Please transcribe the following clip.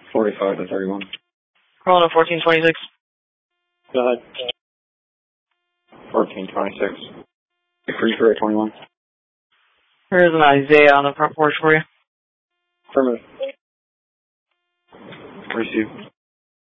45 to 31. Calling a 1426. Go ahead. 1426. Free for 21. Here's an Isaiah on the front porch for you. Affirmative. Receive.